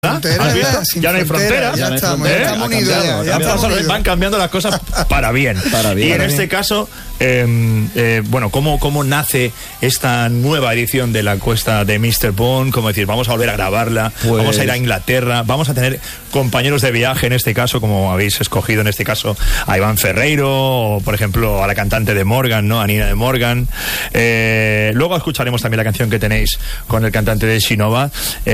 Ya no hay fronteras. Ya estamos unidos. Van cambiando las cosas para bien. Y en este caso, ¿cómo nace esta nueva edición de la encuesta de Mr. Bond? Como decir, vamos a volver a grabarla, vamos a ir a Inglaterra, vamos a tener compañeros de viaje en este caso, como habéis escogido en este caso a Iván Ferreiro, o por ejemplo a la cantante de Morgan, ¿no? A Nina de Morgan. Luego escucharemos también la canción que tenéis con el cantante de Shinova,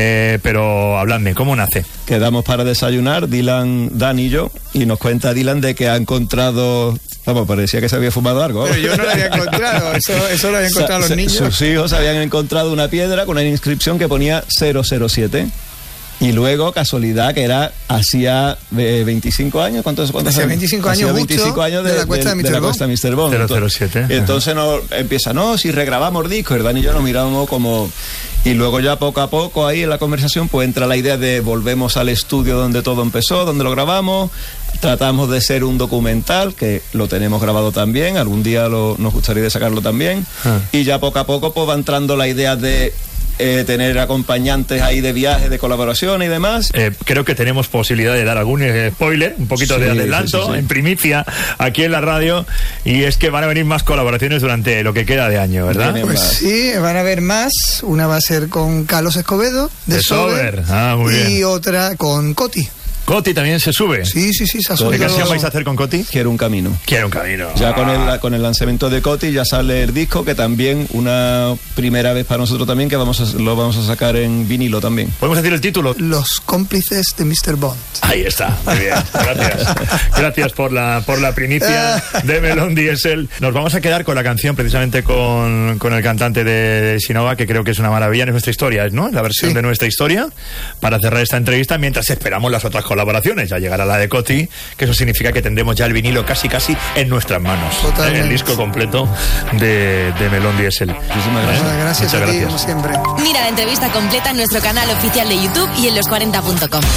pero habladme, ¿cómo nace? Quedamos para desayunar, Dan y yo, y nos cuenta Dylan de que ha encontrado... Vamos, parecía que se había fumado algo. Pero yo no lo había encontrado, eso lo habían encontrado los niños. Sus hijos habían encontrado una piedra con una inscripción que ponía 007. Y luego, casualidad, que era hacía 25 años. ¿Cuántos hacía 25 años, 25 años de la cuesta de Mr. Bond. 007. Entonces nos empieza, si regrabamos discos, Dan y yo nos miramos como... Y luego ya poco a poco ahí en la conversación pues entra la idea de volvemos al estudio donde todo empezó, donde lo grabamos, tratamos de ser un documental, que lo tenemos grabado también, algún día nos gustaría de sacarlo también, y ya poco a poco pues va entrando la idea de tener acompañantes ahí de viajes, de colaboración y demás. Creo que tenemos posibilidad de dar algún spoiler, un poquito de adelanto, en primicia, aquí en la radio, y es que van a venir más colaboraciones durante lo que queda de año, ¿verdad? Pues sí, van a haber más. Una va a ser con Carlos Escobedo, de Sober, muy bien. Y otra con Coti. ¿Coti también se sube? Sí, se ha subido. ¿Qué canción vais a hacer con Coti? Quiero un camino. Ya con el lanzamiento de Coti ya sale el disco, que también una primera vez para nosotros también, que lo vamos a sacar en vinilo también. ¿Podemos decir el título? Los cómplices de Mr. Bond. Ahí está, muy bien, gracias. Gracias por la primicia de Melón Diesel. Nos vamos a quedar con la canción precisamente con el cantante de Shinova, que creo que es una maravilla, es nuestra historia, ¿no? La versión de nuestra historia, para cerrar esta entrevista, mientras esperamos las otras colaboraciones. Ya llegará la de Coti, que eso significa que tendremos ya el vinilo casi en nuestras manos. Totalmente. El disco completo de Melón Diesel. Muchísimas gracias. Gracias a ti, como siempre. Mira la entrevista completa en nuestro canal oficial de YouTube y en los40.com.